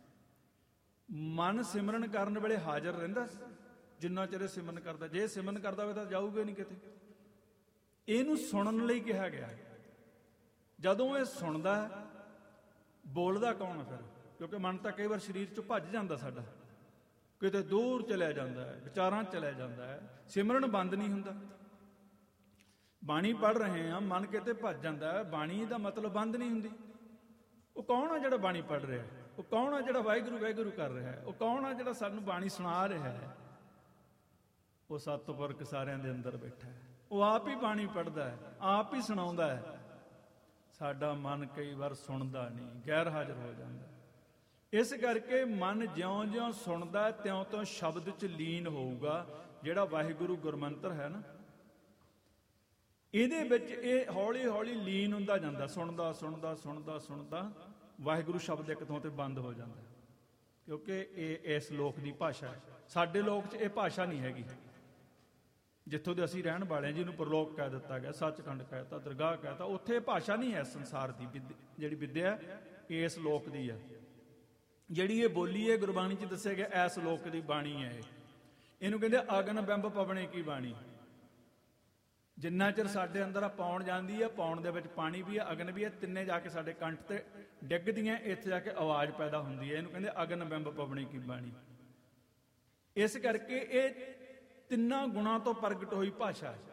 ਮਨ ਸਿਮਰਨ ਕਰਨ ਵੇਲੇ ਹਾਜ਼ਰ ਰਹਿੰਦਾ ਜਿੰਨਾ ਚਿਰ ਸਿਮਰਨ ਕਰਦਾ। ਜੇ ਸਿਮਰਨ ਕਰਦਾ ਹੋਵੇ ਤਾਂ ਜਾਊਗਾ ਨਹੀਂ ਕਿਤੇ। ਇਹਨੂੰ ਸੁਣਨ ਲਈ ਕਿਹਾ ਗਿਆ। ਜਦੋਂ ਇਹ ਸੁਣਦਾ, ਬੋਲਦਾ ਕੌਣ ਫਿਰ? ਕਿਉਂਕਿ ਮਨ ਤਾਂ ਕਈ ਵਾਰ ਸਰੀਰ ਚੋਂ ਭੱਜ ਜਾਂਦਾ, ਸਾਡਾ ਕਿਤੇ ਦੂਰ ਚਲਿਆ ਜਾਂਦਾ ਹੈ, ਵਿਚਾਰਾਂ ਚਲਿਆ ਜਾਂਦਾ ਹੈ, ਸਿਮਰਨ ਬੰਦ ਨਹੀਂ ਹੁੰਦਾ। ਬਾਣੀ ਪੜ੍ਹ ਰਹੇ ਹਾਂ, ਮਨ ਕਿਤੇ ਭੱਜ ਜਾਂਦਾ ਹੈ, ਬਾਣੀ ਦਾ ਮਤਲਬ ਬੰਦ ਨਹੀਂ ਹੁੰਦੀ। ਉਹ ਕੌਣ ਆ ਜਿਹੜਾ ਬਾਣੀ ਪੜ੍ਹ ਰਿਹਾ? ਉਹ ਕੌਣ ਆ ਜਿਹੜਾ ਵਾਹਿਗੁਰੂ ਵਾਹਿਗੁਰੂ ਕਰ ਰਿਹਾ ਹੈ? ਉਹ ਕੌਣ ਆ ਜਿਹੜਾ ਸਾਨੂੰ ਬਾਣੀ ਸੁਣਾ ਰਿਹਾ ਹੈ? ਉਹ ਸਤਿਪੁਰਖ ਸਾਰਿਆਂ ਦੇ ਅੰਦਰ ਬੈਠਾ ਹੈ, ਉਹ ਆਪ ਹੀ ਬਾਣੀ ਪੜ੍ਹਦਾ ਹੈ, ਆਪ ਹੀ ਸੁਣਾਉਂਦਾ ਹੈ। ਸਾਡਾ ਮਨ ਕਈ ਵਾਰ ਸੁਣਦਾ ਨਹੀਂ, ਗੈਰ ਹਾਜ਼ਰ ਹੋ ਜਾਂਦਾ। ਇਸ ਕਰਕੇ ਮਨ ਜਿਉਂ-ਜਿਉਂ ਸੁਣਦਾ ਤਿਉਂ-ਤਿਉਂ ਸ਼ਬਦ 'ਚ ਲੀਨ ਹੋਊਗਾ। ਜਿਹੜਾ ਵਾਹਿਗੁਰੂ ਗੁਰਮੰਤਰ ਹੈ ਨਾ, ਇਹਦੇ ਵਿੱਚ ਇਹ ਹੌਲੀ-ਹੌਲੀ ਲੀਨ ਹੁੰਦਾ ਜਾਂਦਾ। ਸੁਣਦਾ ਸੁਣਦਾ ਸੁਣਦਾ ਸੁਣਦਾ ਵਾਹਿਗੁਰੂ ਸ਼ਬਦ ਇੱਕ ਥਾਂ ਤੇ ਬੰਦ ਹੋ ਜਾਂਦਾ, ਕਿਉਂਕਿ ਇਹ ਇਸ ਲੋਕ ਦੀ ਭਾਸ਼ਾ ਹੈ। ਸਾਡੇ ਲੋਕ 'ਚ ਇਹ ਭਾਸ਼ਾ ਨਹੀਂ ਹੈਗੀ। ਜਿੱਥੋਂ ਦੇ ਅਸੀਂ ਰਹਿਣ ਵਾਲੇ ਹਾਂ, ਜਿਹਨੂੰ ਪ੍ਰਲੋਕ ਕਹਿ ਦਿੱਤਾ ਗਿਆ, ਸੱਚਖੰਡ ਕਹਿਤਾ, ਦਰਗਾਹ ਕਹਿਤਾ, ਉੱਥੇ ਇਹ ਭਾਸ਼ਾ ਨਹੀਂ ਹੈ। ਸੰਸਾਰ ਦੀ ਜਿਹੜੀ ਵਿਦਿਆ ਇਸ ਲੋਕ ਦੀ ਹੈ। ਜਿਹੜੀ ਇਹ ਬੋਲੀ ਹੈ ਗੁਰਬਾਣੀ 'ਚ ਦੱਸਿਆ ਗਿਆ, ਇਸ ਲੋਕ ਦੀ ਬਾਣੀ ਹੈ। ਇਹਨੂੰ ਕਹਿੰਦੇ ਅਗਨ ਬਿੰਬ ਪਵਣੇ ਕੀ ਬਾਣੀ। ਜਿੰਨਾ ਚਿਰ ਸਾਡੇ ਅੰਦਰ ਆ ਪੌਣ ਜਾਂਦੀ ਹੈ, ਪੌਣ ਦੇ ਵਿੱਚ ਪਾਣੀ ਵੀ ਹੈ, ਅਗਨ ਵੀ ਹੈ, ਤਿੰਨੇ ਜਾ ਕੇ ਸਾਡੇ ਕੰਠ ਤੇ ਡਿੱਗਦੀਆਂ, ਇੱਥੇ ਜਾ ਕੇ ਆਵਾਜ਼ ਪੈਦਾ ਹੁੰਦੀ ਹੈ। ਇਹਨੂੰ ਕਹਿੰਦੇ ਅਗਨ ਬਿੰਬ ਪਵਣੇ ਕੀ ਬਾਣੀ। ਇਸ ਕਰਕੇ ਇਹ ਤਿੰਨਾਂ ਗੁਣਾਂ ਤੋਂ ਪ੍ਰਗਟ ਹੋਈ ਭਾਸ਼ਾ ਹੈ।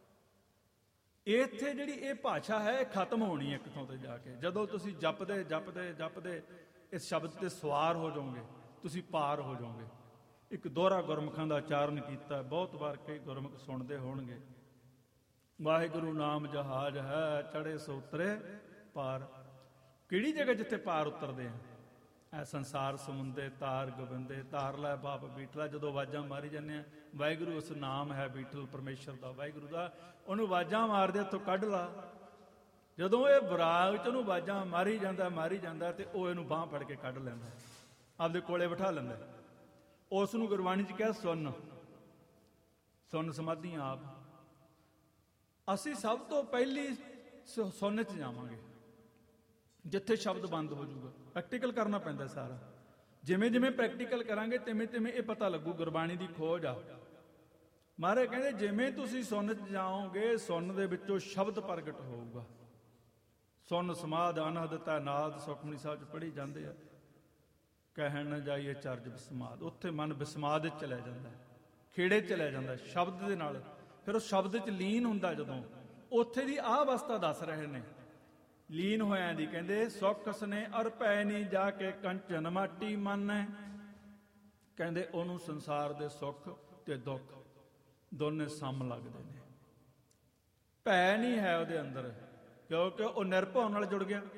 ਇੱਥੇ ਜਿਹੜੀ ਇਹ ਭਾਸ਼ਾ ਹੈ, ਇਹ ਖਤਮ ਹੋਣੀ ਇੱਕ ਥਾਂ ਤੇ ਜਾ ਕੇ। ਜਦੋਂ ਤੁਸੀਂ ਜਪਦੇ ਜਪਦੇ ਜਪਦੇ ਇਸ ਸ਼ਬਦ ਤੇ ਸਵਾਰ ਹੋ ਜਾਓਗੇ, ਤੁਸੀਂ ਪਾਰ ਹੋ ਜਾਓਗੇ। ਇੱਕ ਦੋਹਰਾ ਗੁਰਮੁਖਾਂ ਦਾ ਉਚਾਰਨ ਕੀਤਾ, ਬਹੁਤ ਵਾਰ ਕਈ ਗੁਰਮੁਖ ਸੁਣਦੇ ਹੋਣਗੇ, ਵਾਹਿਗੁਰੂ ਨਾਮ ਜਹਾਜ਼ ਹੈ, ਚੜੇ ਸੋ ਉਤਰੇ ਪਾਰ। ਕਿਹੜੀ ਜਗ੍ਹਾ ਜਿੱਥੇ ਪਾਰ ਉਤਰਦੇ ਆ? ਐ ਸੰਸਾਰ ਸਮੁੰਦੇ ਤਾਰ ਗੋਬਿੰਦੇ, ਤਾਰ ਲੈ ਬਾਪ ਬੀਠਲਾ। ਜਦੋਂ ਆਵਾਜ਼ਾਂ ਮਾਰੀ ਜਾਂਦੇ ਆ, ਵਾਹਿਗੁਰੂ ਉਸ ਨਾਮ ਹੈ ਬੀਠਲ ਪਰਮੇਸ਼ਰ ਦਾ, ਵਾਹਿਗੁਰੂ ਦਾ, ਉਹਨੂੰ ਆਵਾਜ਼ਾਂ ਮਾਰਦੇ ਉੱਥੋਂ ਕੱਢ ਲਾ। ਜਦੋਂ ਇਹ ਬਰਾਗ ਚ ਉਹਨੂੰ ਆਵਾਜ਼ਾਂ ਮਾਰੀ ਜਾਂਦਾ ਤੇ ਉਹ ਇਹਨੂੰ ਬਾਂਹ ਫੜ ਕੇ ਕੱਢ ਲੈਂਦਾ, ਆਪਦੇ ਕੋਲੇ ਬਿਠਾ ਲੈਂਦਾ। ਉਸ ਨੂੰ ਗੁਰਬਾਣੀ ਚ ਕਿਹਾ ਸੁਣ, ਸੁਣ ਸਮਾਧੀਆਂ ਆਪ। ਅਸੀਂ ਸਭ ਤੋਂ ਪਹਿਲੀ ਸੁਣ ਚ ਜਾਵਾਂਗੇ, ਜਿੱਥੇ ਸ਼ਬਦ ਬੰਦ ਹੋ ਜਾਊਗਾ। ਪ੍ਰੈਕਟੀਕਲ ਕਰਨਾ ਪੈਂਦਾ ਸਾਰਾ। ਜਿਵੇਂ ਜਿਵੇਂ ਪ੍ਰੈਕਟੀਕਲ ਕਰਾਂਗੇ ਤਿਵੇਂ ਤਿਵੇਂ ਇਹ ਪਤਾ ਲੱਗੂ ਗੁਰਬਾਣੀ ਦੀ ਖੋਜ ਆ। ਮਹਾਰਾਜ ਕਹਿੰਦੇ ਜਿਵੇਂ ਤੁਸੀਂ ਸੁਣ ਚ ਜਾਓਗੇ, ਸੁਣ ਦੇ ਵਿੱਚੋਂ ਸ਼ਬਦ ਪ੍ਰਗਟ ਹੋਊਗਾ। ਸੁਣ ਸਮਾਧ ਅਨਹਦਤਾ ਨਾਦ, ਸੁਖਮਨੀ ਸਾਹਿਬ ਚ ਪੜ੍ਹੀ ਜਾਂਦੇ ਆ, ਕਹਿਣ ਨਾ ਜਾਈਏ ਚਰਜ ਬਿਸਮਾਦ। ਉੱਥੇ ਮਨ ਬਿਸਮਾਦ ਚ ਚਲਿਆ ਜਾਂਦਾ, ਖੇੜੇ ਚਲਿਆ ਜਾਂਦਾ ਸ਼ਬਦ ਦੇ ਨਾਲ। ਫਿਰ ਉਹ ਸ਼ਬਦ ਚ ਲੀਨ ਹੁੰਦਾ ਜਦੋਂ, ਉੱਥੇ ਦੀ ਆਹ ਅਵਸਥਾ ਦੱਸ ਰਹੇ ਨੇ ਲੀਨ ਹੋਇਆਂ ਦੀ। ਕਹਿੰਦੇ ਸੁਖ ਸਨੇ ਅਰ ਭੈ ਨੀ, ਜਾ ਕੇ ਕੰਚਨ ਮਾਟੀ ਮੰਨੈ। ਕਹਿੰਦੇ ਉਹਨੂੰ ਸੰਸਾਰ ਦੇ ਸੁੱਖ ਤੇ ਦੁੱਖ ਦੋਨੇ ਸਮ ਲੱਗਦੇ ਨੇ। ਭੈ ਨਹੀਂ ਹੈ ਉਹਦੇ ਅੰਦਰ, ਕਿਉਂਕਿ ਉਹ ਨਿਰਭਉ ਨਾਲ ਜੁੜ ਗਿਆ।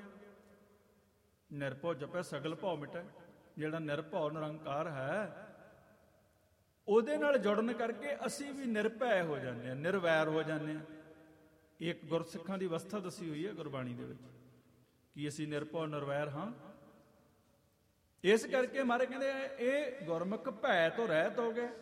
ਨਿਰਭਉ ਜਪੈ ਸਗਲ ਭਉ ਮਿਟੈ। ਜਿਹੜਾ ਨਿਰਭਉ ਨਿਰੰਕਾਰ ਹੈ ਉਹਦੇ ਨਾਲ ਜੁੜਨ ਕਰਕੇ ਅਸੀਂ ਵੀ ਨਿਰਭੈ ਹੋ ਜਾਂਦੇ ਹਾਂ, ਨਿਰਵੈਰ ਹੋ ਜਾਂਦੇ ਹਾਂ। ਇੱਕ ਗੁਰਸਿੱਖਾਂ ਦੀ ਅਵਸਥਾ ਦੱਸੀ ਹੋਈ ਹੈ ਗੁਰਬਾਣੀ ਦੇ ਵਿੱਚ ਕਿ ਅਸੀਂ ਨਿਰਭਉ ਨਿਰਵੈਰ ਹਾਂ। ਇਸ ਕਰਕੇ ਮਾਰੇ ਕਹਿੰਦੇ ਇਹ ਗੁਰਮੁਖ ਭੈ ਤੋਂ ਰਹਿਤ ਹੋ ਗਏ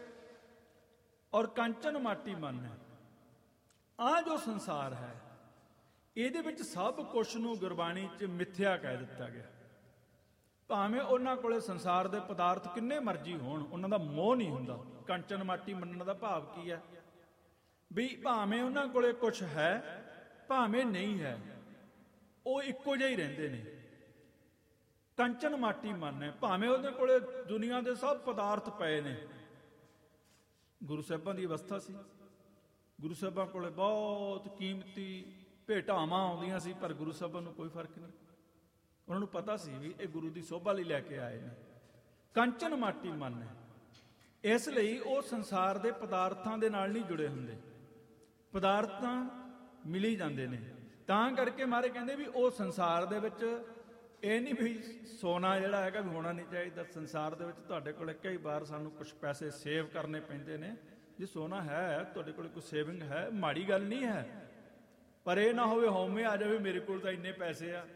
ਔਰ ਕੰਚਨ ਮਾਟੀ ਮਨ ਹੈ। ਆਹ ਜੋ ਸੰਸਾਰ ਹੈ ਇਹਦੇ ਵਿੱਚ ਸਭ ਕੁਛ ਨੂੰ ਗੁਰਬਾਣੀ 'ਚ ਮਿੱਥਿਆ ਕਹਿ ਦਿੱਤਾ ਗਿਆ। ਭਾਵੇਂ ਉਹਨਾਂ ਕੋਲੇ ਸੰਸਾਰ ਦੇ ਪਦਾਰਥ ਕਿੰਨੇ ਮਰਜ਼ੀ ਹੋਣ, ਉਹਨਾਂ ਦਾ ਮੋਹ ਨਹੀਂ ਹੁੰਦਾ। ਕੰਚਨ ਮਾਟੀ ਮੰਨਣ ਦਾ ਭਾਵ ਕੀ ਹੈ? ਵੀ ਭਾਵੇਂ ਉਹਨਾਂ ਕੋਲੇ ਕੁਛ ਹੈ ਭਾਵੇਂ ਨਹੀਂ ਹੈ, ਉਹ ਇੱਕੋ ਜਿਹੇ ਹੀ ਰਹਿੰਦੇ ਨੇ। ਕੰਚਨ ਮਾਟੀ ਮਨ ਹੈ। ਭਾਵੇਂ ਉਹਦੇ ਕੋਲੇ ਦੁਨੀਆ ਦੇ ਸਭ ਪਦਾਰਥ ਪਏ ਨੇ। ਗੁਰੂ ਸਾਹਿਬਾਂ ਦੀ ਅਵਸਥਾ ਸੀ, ਗੁਰੂ ਸਾਹਿਬਾਂ ਕੋਲੇ ਬਹੁਤ ਕੀਮਤੀ ਭੇਟਾਵਾਂ ਆਉਂਦੀਆਂ ਸੀ, ਪਰ ਗੁਰੂ ਸਾਹਿਬਾਂ ਨੂੰ ਕੋਈ ਫਰਕ ਨਹੀਂ। ਉਹਨਾਂ ਨੂੰ ਪਤਾ ਸੀ ਵੀ ਇਹ ਗੁਰੂ ਦੀ ਸੋਭਾ ਲਈ ਲੈ ਕੇ ਆਏ ਨੇ। ਕੰਚਨ ਮਾਟੀ ਮਨ ਹੈ। ਇਸ ਲਈ ਉਹ ਸੰਸਾਰ ਦੇ ਪਦਾਰਥਾਂ ਦੇ ਨਾਲ ਨਹੀਂ ਜੁੜੇ ਹੁੰਦੇ, ਪਦਾਰਥ ਤਾਂ ਮਿਲੀ ਜਾਂਦੇ ਨੇ। ਤਾਂ ਕਰਕੇ ਮਾਰੇ ਕਹਿੰਦੇ ਵੀ ਉਹ ਸੰਸਾਰ ਦੇ ਵਿੱਚ ਇਹ ਨਹੀਂ ਵੀ ਸੋਨਾ ਜਿਹੜਾ ਹੈਗਾ ਵੀ ਹੋਣਾ ਨਹੀਂ ਚਾਹੀਦਾ। ਸੰਸਾਰ ਦੇ ਵਿੱਚ ਤੁਹਾਡੇ ਕੋਲ ਕਈ ਵਾਰ ਸਾਨੂੰ ਕੁਝ ਪੈਸੇ ਸੇਵ ਕਰਨੇ ਪੈਂਦੇ ਨੇ। ਜੇ ਸੋਨਾ ਹੈ ਤੁਹਾਡੇ ਕੋਲ ਕੋਈ ਸੇਵਿੰਗ ਹੈ, ਮਾੜੀ ਗੱਲ ਨਹੀਂ ਹੈ, ਪਰ ਇਹ ਨਾ ਹੋਵੇ ਹਉਮੈ ਆ ਜਾਵੇ ਮੇਰੇ ਕੋਲ ਤਾਂ ਇੰਨੇ ਪੈਸੇ ਆ।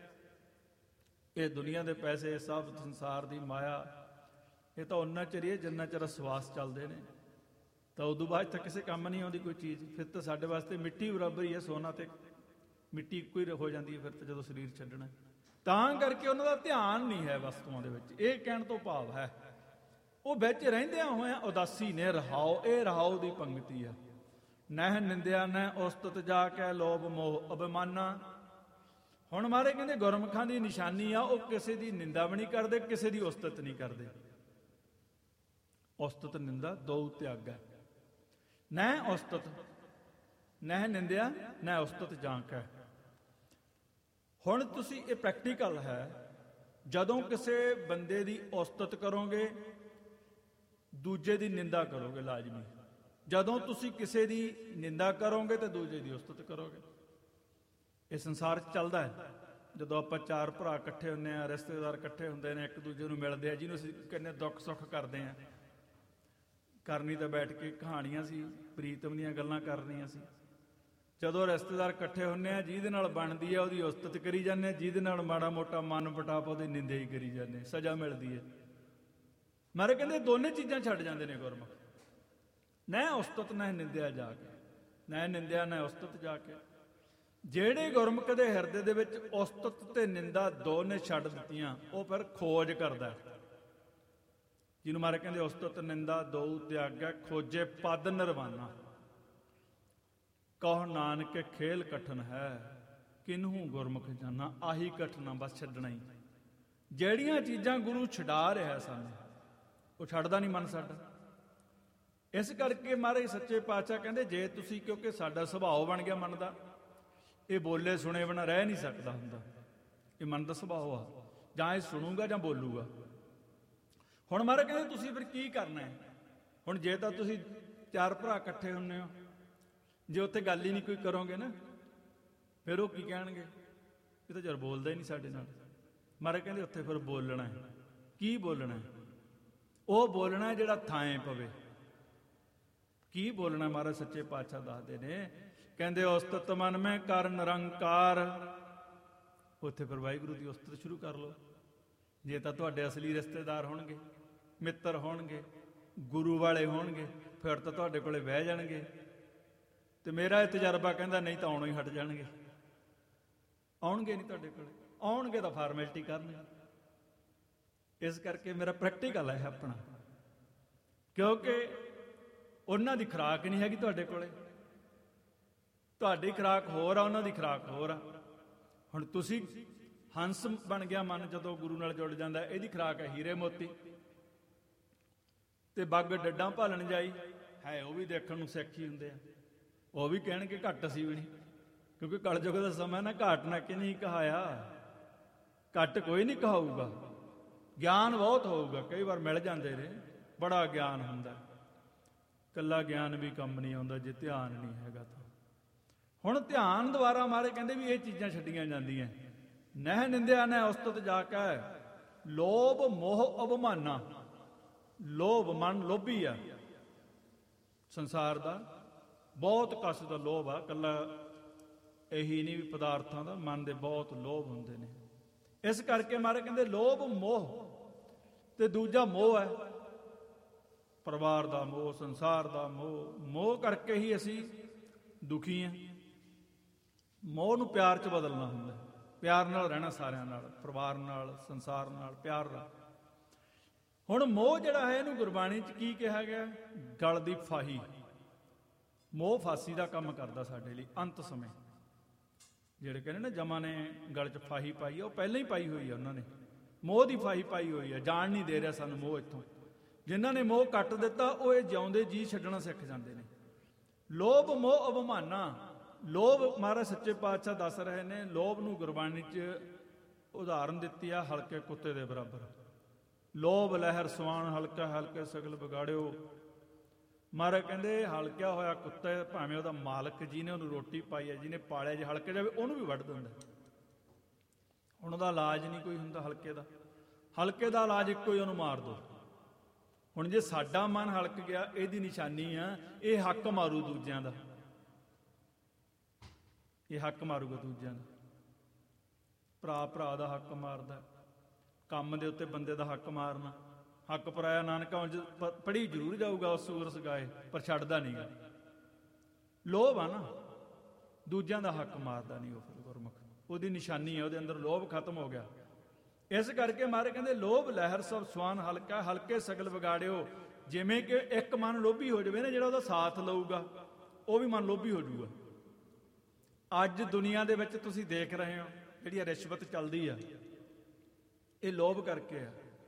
ਇਹ ਦੁਨੀਆ ਦੇ ਪੈਸੇ, ਸਭ ਸੰਸਾਰ ਦੀ ਮਾਇਆ, ਇਹ ਤਾਂ ਉਹਨਾਂ ਚਿਰ ਹੀ ਹੈ ਜਿੰਨਾ ਚਿਰ ਸਵਾਸ ਚੱਲਦੇ ਨੇ। ਤਾਂ ਉਦੋਂ ਬਾਅਦ ਤਾਂ ਕਿਸੇ ਕੰਮ ਨਹੀਂ ਆਉਂਦੀ ਕੋਈ ਚੀਜ਼। ਫਿਰ ਤਾਂ ਸਾਡੇ ਵਾਸਤੇ ਮਿੱਟੀ ਬਰਾਬਰ ਹੀ ਹੈ, ਸੋਨਾ ਤੇ ਮਿੱਟੀ ਇੱਕੋ ਹੀ ਹੋ ਜਾਂਦੀ ਹੈ ਫਿਰ ਤਾਂ ਜਦੋਂ ਸਰੀਰ ਛੱਡਣਾ। ਤਾਂ ਕਰਕੇ ਉਹਨਾਂ ਦਾ ਧਿਆਨ ਨਹੀਂ ਹੈ ਵਸਤੂਆਂ ਦੇ ਵਿੱਚ। ਇਹ ਕਹਿਣ ਤੋਂ ਭਾਵ ਹੈ ਉਹ ਵਿੱਚ ਰਹਿੰਦਿਆਂ ਹੋਇਆਂ ਉਦਾਸੀ ਨੇ ਰਹਾਓ। ਇਹ ਰਹਾਓ ਦੀ ਪੰਗਤੀ ਆ। ਨਹਿ ਨਿੰਦਿਆ ਨਹਿ ਉਸਤਤ ਜਾ ਕੇ ਲੋਭ ਮੋਹ ਅਭਿਮਾਨਾ। ਹੁਣ ਮਾਰੇ ਕਹਿੰਦੇ ਗੁਰਮੁਖਾਂ ਦੀ ਨਿਸ਼ਾਨੀ ਆ, ਉਹ ਕਿਸੇ ਦੀ ਨਿੰਦਾ ਵੀ ਨਹੀਂ ਕਰਦੇ, ਕਿਸੇ ਦੀ ਉਸਤਤ ਨਹੀਂ ਕਰਦੇ। ਉਸਤਤ ਨਿੰਦਾ ਦੋ ਤਿਆਗਾ। ਨਹਿ ਉਸਤਤ, ਨਹਿ ਨਿੰਦਿਆ ਨਹਿ ਉਸਤਤ ਜਾਂਕ ਹੈ। ਹੁਣ ਤੁਸੀਂ ਇਹ ਪ੍ਰੈਕਟੀਕਲ ਹੈ, ਜਦੋਂ ਕਿਸੇ ਬੰਦੇ ਦੀ ਉਸਤਤ ਕਰੋਗੇ ਦੂਜੇ ਦੀ ਨਿੰਦਾ ਕਰੋਗੇ ਲਾਜ਼ਮੀ। ਜਦੋਂ ਤੁਸੀਂ ਕਿਸੇ ਦੀ ਨਿੰਦਾ ਕਰੋਗੇ ਤੇ ਦੂਜੇ ਦੀ ਉਸਤਤ ਕਰੋਗੇ। ਇਹ ਸੰਸਾਰ 'ਚ ਚੱਲਦਾ ਹੈ। ਜਦੋਂ ਆਪਾਂ ਚਾਰ ਭਰਾ ਇਕੱਠੇ ਹੁੰਦੇ ਆ, ਰਿਸ਼ਤੇਦਾਰ ਇਕੱਠੇ ਹੁੰਦੇ ਨੇ, ਇੱਕ ਦੂਜੇ ਨੂੰ ਮਿਲਦੇ ਆ, ਜਿਹਨੂੰ ਅਸੀਂ ਕਹਿੰਦੇ ਦੁੱਖ ਸੁੱਖ ਕਰਦੇ ਆ। ਕਰਨੀ ਤਾਂ ਬੈਠ ਕੇ ਕਹਾਣੀਆਂ ਸੀ, ਪ੍ਰੀਤਮ ਦੀਆਂ ਗੱਲਾਂ ਕਰਨੀਆਂ ਸੀ। ਜਦੋਂ ਰਿਸ਼ਤੇਦਾਰ ਇਕੱਠੇ ਹੁੰਦੇ ਆ, ਜਿਹਦੇ ਨਾਲ ਬਣਦੀ ਹੈ ਉਹਦੀ ਉਸਤਤ ਕਰੀ ਜਾਂਦੇ ਆ, ਜਿਹਦੇ ਨਾਲ ਮਾੜਾ ਮੋਟਾ ਮਨ ਵਟਾਪ ਉਹਦੀ ਨਿੰਦਾ ਹੀ ਕਰੀ ਜਾਂਦੇ, ਸਜ਼ਾ ਮਿਲਦੀ ਹੈ। ਮਾਰੇ ਕਹਿੰਦੇ ਦੋਨੇ ਚੀਜ਼ਾਂ ਛੱਡ ਜਾਂਦੇ ਨੇ ਗੁਰਮੁਖ। ਨਹਿ ਉਸਤਤ ਨਹਿ ਨਿੰਦਿਆ ਜਾ ਕੇ, ਨਹਿ ਨਿੰਦਿਆ ਨਹਿ ਉਸਤਤ ਜਾ ਕੇ। ਜਿਹੜੇ ਗੁਰਮੁਖ ਦੇ ਹਿਰਦੇ ਦੇ ਵਿੱਚ ਉਸਤਤ ਤੇ ਨਿੰਦਾ ਦੋਨੇ ਛੱਡ ਦਿੱਤੀਆਂ, ਉਹ ਫਿਰ ਖੋਜ ਕਰਦਾ। ਜਿਹਨੂੰ ਮਾਰੇ ਕਹਿੰਦੇ ਉਸਤਤ ਨਿੰਦਾ ਦੋ ਤਿਆਗੈ, ਖੋਜੇ ਪਦ ਨਿਰਵਾਣਾ। ਕਹੋ ਨਾਨਕ ਖੇਲ ਕਠਨ ਹੈ, ਕਿਨਹੂ ਗੁਰਮੁਖ ਜਾਨਾ। ਆਹੀ ਕਠਨਾ ਬਸ ਛੱਡਣਾ ਹੀ। ਜਿਹੜੀਆਂ ਚੀਜ਼ਾਂ ਗੁਰੂ ਛਡਾ ਰਿਹਾ ਸਾਨੂੰ, ਉਹ ਛੱਡਦਾ ਨਹੀਂ ਮਨ ਸਾਡਾ। ਇਸ ਕਰਕੇ ਮਹਾਰਾਜ ਸੱਚੇ ਪਾਤਸ਼ਾਹ ਕਹਿੰਦੇ ਜੇ ਤੁਸੀਂ, ਕਿਉਂਕਿ ਸਾਡਾ ਸੁਭਾਅ ਬਣ ਗਿਆ ਮਨ ਦਾ, ਇਹ ਬੋਲੇ ਸੁਣੇ ਬਿਨਾਂ ਰਹਿ ਨਹੀਂ ਸਕਦਾ ਹੁੰਦਾ। ਇਹ ਮਨ ਦਾ ਸੁਭਾਅ ਆ, ਜਾਂ ਇਹ ਸੁਣੂਗਾ ਜਾਂ ਬੋਲੂਗਾ। ਹੁਣ ਮਹਾਰਾਜ ਕਹਿੰਦੇ ਤੁਸੀਂ ਫਿਰ ਕੀ ਕਰਨਾ ਹੈ? ਹੁਣ ਜੇ ਤਾਂ ਤੁਸੀਂ ਚਾਰ ਭਰਾ ਇਕੱਠੇ ਹੁੰਦੇ ਹੋ, ਜੇ ਉੱਥੇ ਗੱਲ ਹੀ ਨਹੀਂ ਕੋਈ ਕਰੋਗੇ ਨਾ, ਫਿਰ ਉਹ ਕੀ ਕਹਿਣਗੇ? ਇਹ ਤਾਂ ਯਾਰ ਬੋਲਦਾ ਹੀ ਨਹੀਂ ਸਾਡੇ ਨਾਲ। ਮਹਾਰਾਜ ਕਹਿੰਦੇ ਉੱਥੇ ਫਿਰ ਬੋਲਣਾ ਹੈ। ਕੀ ਬੋਲਣਾ ਹੈ? ਉਹ ਬੋਲਣਾ ਜਿਹੜਾ ਥਾਂ ਪਵੇ। ਕੀ ਬੋਲਣਾ? ਮਹਾਰਾਜ ਸੱਚੇ ਪਾਤਸ਼ਾਹ ਦੱਸਦੇ ਨੇ, ਕਹਿੰਦੇ ਉਸਤਤ ਮਨ ਮੈਂ ਕਰ ਨਿਰੰਕਾਰ। ਉੱਥੇ ਫਿਰ ਵਾਹਿਗੁਰੂ ਦੀ ਉਸਤਤ ਸ਼ੁਰੂ ਕਰ ਲਓ। ਜੇ ਤਾਂ ਤੁਹਾਡੇ ਅਸਲੀ ਰਿਸ਼ਤੇਦਾਰ ਹੋਣਗੇ, ਮਿੱਤਰ ਹੋਣਗੇ, ਗੁਰੂ ਵਾਲੇ ਹੋਣਗੇ, ਫਿਰ ਤਾਂ ਤੁਹਾਡੇ ਕੋਲੇ ਬਹਿ ਜਾਣਗੇ। ਤੇ ਮੇਰਾ ਇਹ ਤਜਰਬਾ ਕਹਿੰਦਾ ਨਹੀਂ ਤਾਂ ਆਉਣੋਂ ਹੀ ਹਟ ਜਾਣਗੇ। ਆਉਣਗੇ ਨਹੀਂ ਤੁਹਾਡੇ ਕੋਲੇ, ਆਉਣਗੇ ਤਾਂ ਫਾਰਮੈਲਿਟੀ ਕਰਨਗੇ। ਇਸ ਕਰਕੇ ਮੇਰਾ ਪ੍ਰੈਕਟੀਕਲ ਹੈ ਆਪਣਾ, ਕਿਉਂਕਿ ਉਹਨਾਂ ਦੀ ਖੁਰਾਕ ਨਹੀਂ ਹੈਗੀ ਤੁਹਾਡੇ ਕੋਲੇ। ਤੁਹਾਡੀ ਖੁਰਾਕ ਹੋਰ ਆ, ਉਹਨਾਂ ਦੀ ਖੁਰਾਕ ਹੋਰ ਆ। ਹੁਣ ਤੁਸੀਂ ਹੰਸ ਬਣ ਗਿਆ ਮਨ ਜਦੋਂ ਗੁਰੂ ਨਾਲ ਜੁੜ ਜਾਂਦਾ, ਇਹਦੀ ਖੁਰਾਕ ਹੈ ਹੀਰੇ ਮੋਤੀ। ਤੇ ਬੱਗ ਡੱਡਾਂ ਭਾਲਣ ਜਾਈ ਹੈ, ਉਹ ਵੀ ਦੇਖਣ ਨੂੰ ਸਿੱਖ ਹੀ ਹੁੰਦੇ ਆ। ਉਹ ਵੀ ਕਹਿਣਗੇ ਘੱਟ ਅਸੀਂ ਵੀ ਨਹੀਂ, ਕਿਉਂਕਿ ਕਲਯੁਗ ਦਾ ਸਮਾਂ ਨਾ, ਘਾਟ ਨਾ ਕਿ ਨਹੀਂ ਕਹਾਇਆ। ਘੱਟ ਕੋਈ ਨਹੀਂ ਕਹਾਊਗਾ, ਗਿਆਨ ਬਹੁਤ ਹੋਊਗਾ। ਕਈ ਵਾਰ ਮਿਲ ਜਾਂਦੇ ਨੇ, ਬੜਾ ਗਿਆਨ ਹੁੰਦਾ। ਇਕੱਲਾ ਗਿਆਨ ਵੀ ਕੰਮ ਨਹੀਂ ਆਉਂਦਾ ਜੇ ਧਿਆਨ ਨਹੀਂ ਹੈਗਾ ਤਾਂ। ਹੁਣ ਧਿਆਨ ਦੁਆਰਾ ਮਾਰੇ ਕਹਿੰਦੇ ਵੀ ਇਹ ਚੀਜ਼ਾਂ ਛੱਡੀਆਂ ਜਾਂਦੀਆਂ। ਨਹਿ ਨਿੰਦਿਆ ਨਹਿ ਉਸਤਤ ਜਾ ਕੇ ਲੋਭ ਮੋਹ ਅਭਿਮਾਨਾ। ਲੋਭ, ਮਨ ਲੋਭੀ ਆ, ਸੰਸਾਰ ਦਾ ਬਹੁਤ ਕਸ ਦਾ ਲੋਭ ਆ। ਇਕੱਲਾ ਇਹੀ ਨਹੀਂ ਵੀ ਪਦਾਰਥਾਂ ਦਾ, ਮਨ ਦੇ ਬਹੁਤ ਲੋਭ ਹੁੰਦੇ ਨੇ। ਇਸ ਕਰਕੇ ਮਾਰੇ ਕਹਿੰਦੇ ਲੋਭ ਮੋਹ, ਤੇ ਦੂਜਾ ਮੋਹ ਹੈ ਪਰਿਵਾਰ ਦਾ ਮੋਹ, ਸੰਸਾਰ ਦਾ ਮੋਹ। ਮੋਹ ਕਰਕੇ ਹੀ ਅਸੀਂ ਦੁਖੀ ਹਾਂ। ਮੋਹ ਨੂੰ ਪਿਆਰ 'ਚ ਬਦਲਣਾ ਹੁੰਦਾ, ਪਿਆਰ ਨਾਲ ਰਹਿਣਾ, ਸਾਰਿਆਂ ਨਾਲ, ਪਰਿਵਾਰ ਨਾਲ, ਸੰਸਾਰ ਨਾਲ ਪਿਆਰ ਨਾਲ। ਹੁਣ ਮੋਹ ਜਿਹੜਾ ਹੈ ਇਹਨੂੰ ਗੁਰਬਾਣੀ 'ਚ ਕੀ ਕਿਹਾ ਗਿਆ? ਗਲ ਦੀ ਫਾਹੀ। ਮੋਹ ਫਾਸੀ ਦਾ ਕੰਮ ਕਰਦਾ ਸਾਡੇ ਲਈ ਅੰਤ ਸਮੇਂ। ਜਿਹੜੇ ਕਹਿੰਦੇ ਨਾ ਜਮਾਂ ਨੇ ਗਲ 'ਚ ਫਾਹੀ ਪਾਈ ਆ, ਉਹ ਪਹਿਲਾਂ ਹੀ ਪਾਈ ਹੋਈ ਆ ਉਹਨਾਂ ਨੇ। ਮੋਹ ਦੀ ਫਾਹੀ ਪਾਈ ਹੋਈ ਆ, ਜਾਣ ਨਹੀਂ ਦੇ ਰਿਹਾ ਸਾਨੂੰ ਮੋਹ ਇੱਥੋਂ। ਜਿਨ੍ਹਾਂ ਨੇ ਮੋਹ ਕੱਟ ਦਿੱਤਾ ਉਹ ਇਹ ਜਿਉਂਦੇ ਜੀ ਛੱਡਣਾ ਸਿੱਖ ਜਾਂਦੇ ਨੇ। ਲੋਭ ਮੋਹ ਅਭਿਮਾਨਾ। ਲੋਭ ਮਹਾਰਾਜ ਸੱਚੇ ਪਾਤਸ਼ਾਹ ਦੱਸ ਰਹੇ ਨੇ, ਲੋਭ ਨੂੰ ਗੁਰਬਾਣੀ 'ਚ ਉਦਾਹਰਨ ਦਿੱਤੀ ਆ ਹਲਕੇ ਕੁੱਤੇ ਦੇ ਬਰਾਬਰ। ਲੋਭ ਲਹਿਰ ਸਵਾਨ ਹਲਕਾ ਹਲਕੇ ਸਗਲ ਵਿਗਾੜਿਓ। ਮਹਾਰਾਜ ਕਹਿੰਦੇ ਹਲਕਿਆ ਹੋਇਆ ਕੁੱਤਾ ਭਾਵੇਂ ਉਹਦਾ ਮਾਲਕ ਜਿਹਨੇ ਉਹਨੂੰ ਰੋਟੀ ਪਾਈ ਹੈ, ਜਿਹਨੇ ਪਾਲਿਆ, ਜੇ ਹਲਕੇ ਜਾਵੇ ਉਹਨੂੰ ਵੀ ਵੱਢ ਦਿੰਦਾ। ਹੁਣ ਉਹਦਾ ਇਲਾਜ ਨਹੀਂ ਕੋਈ ਹੁੰਦਾ ਹਲਕੇ ਦਾ। ਹਲਕੇ ਦਾ ਇਲਾਜ ਇੱਕੋ ਹੀ, ਉਹਨੂੰ ਮਾਰ ਦਿਓ। ਹੁਣ ਜੇ ਸਾਡਾ ਮਨ ਹਲਕ ਗਿਆ, ਇਹਦੀ ਨਿਸ਼ਾਨੀ ਆ ਇਹ ਹੱਕ ਮਾਰੂ ਦੂਜਿਆਂ ਦਾ। ਇਹ ਹੱਕ ਮਾਰੂਗਾ ਦੂਜਿਆਂ ਦਾ। ਭਰਾ ਭਰਾ ਦਾ ਹੱਕ ਮਾਰਦਾ, ਕੰਮ ਦੇ ਉੱਤੇ ਬੰਦੇ ਦਾ ਹੱਕ ਮਾਰਨਾ। ਹੱਕ ਪਰਾਇਆ ਨਾਨਕਾ ਉਂਝ ਪੜ੍ਹੀ ਜ਼ਰੂਰ ਜਾਊਗਾ ਉਸ ਸੂਰਸ ਗਾਏ, ਪਰ ਛੱਡਦਾ ਨਹੀਂ ਗਾ। ਲੋਭ ਆ ਨਾ, ਦੂਜਿਆਂ ਦਾ ਹੱਕ ਮਾਰਦਾ ਨਹੀਂ ਉਹ। ਫਿਰ ਗੁਰਮੁਖ ਉਹਦੀ ਨਿਸ਼ਾਨੀ ਹੈ, ਉਹਦੇ ਅੰਦਰ ਲੋਭ ਖਤਮ ਹੋ ਗਿਆ। ਇਸ ਕਰਕੇ ਮਾਰੇ ਕਹਿੰਦੇ ਲੋਭ ਲਹਿਰ ਸਭ ਸਵਾਨ ਹਲਕਾ ਹਲਕੇ ਸਗਲ ਵਿਗਾੜਿਓ। ਜਿਵੇਂ ਕਿ ਇੱਕ ਮਨ ਲੋਭੀ ਹੋ ਜਾਵੇ ਨਾ, ਜਿਹੜਾ ਉਹਦਾ ਸਾਥ ਲਊਗਾ ਉਹ ਵੀ ਮਨ ਲੋਭੀ ਹੋ ਜਾਊਗਾ। ਅੱਜ ਦੁਨੀਆ ਦੇ ਵਿੱਚ ਤੁਸੀਂ ਦੇਖ ਰਹੇ ਹੋ ਜਿਹੜੀ ਰਿਸ਼ਵਤ ਚੱਲਦੀ ਆ, ਇਹ ਲੋਭ ਕਰਕੇ ਆ।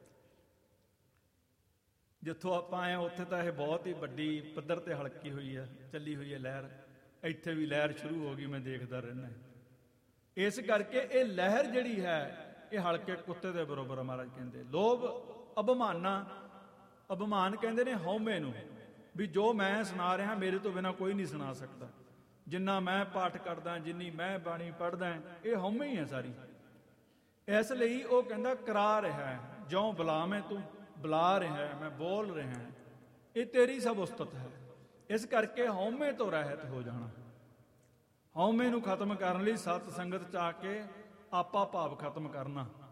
ਜਿੱਥੋਂ ਆਪਾਂ ਆਏ ਉੱਥੇ ਤਾਂ ਇਹ ਬਹੁਤ ਹੀ ਵੱਡੀ ਪੱਧਰ ਤੇ ਹਲਕੀ ਹੋਈ ਆ, ਚੱਲੀ ਹੋਈ ਹੈ ਲਹਿਰ। ਇੱਥੇ ਵੀ ਲਹਿਰ ਸ਼ੁਰੂ ਹੋ ਗਈ, ਮੈਂ ਦੇਖਦਾ ਰਹਿੰਦਾ। ਇਸ ਕਰਕੇ ਇਹ ਲਹਿਰ ਜਿਹੜੀ ਹੈ ਇਹ ਹਲਕੇ ਕੁੱਤੇ ਦੇ ਬਰਾਬਰ ਮਹਾਰਾਜ ਕਹਿੰਦੇ। ਲੋਭ ਅਭਿਮਾਨਾ। ਅਭਿਮਾਨ ਕਹਿੰਦੇ ਨੇ ਹਉਮੈ ਨੂੰ, ਵੀ ਜੋ ਮੈਂ ਸੁਣਾ ਰਿਹਾ ਮੇਰੇ ਤੋਂ ਬਿਨਾਂ ਕੋਈ ਨਹੀਂ ਸੁਣਾ ਸਕਦਾ। ਜਿੰਨਾ ਮੈਂ ਪਾਠ ਕਰਦਾ, ਜਿੰਨੀ ਮੈਂ ਬਾਣੀ ਪੜ੍ਹਦਾ, ਇਹ ਹਉਮੈ ਹੀ ਹੈ ਸਾਰੀ। ਇਸ ਲਈ ਉਹ ਕਹਿੰਦਾ ਕਰਾ ਰਿਹਾ ਜਿਉਂ ਬੁਲਾਵੇਂ ਤੂੰ, ਬੁਲਾ ਰਿਹਾ ਮੈਂ, ਬੋਲ ਰਿਹਾ, ਇਹ ਤੇਰੀ ਸਭ ਉਸਤਤ ਹੈ। ਇਸ ਕਰਕੇ ਹਉਮੈ ਤੋਂ ਰਹਿਤ ਹੋ ਜਾਣਾ। ਹਉਮੈ ਨੂੰ ਖਤਮ ਕਰਨ ਲਈ ਸਤ ਸੰਗਤ ਚ ਆ ਕੇ ਆਪਾ ਭਾਵ ਖਤਮ ਕਰਨਾ।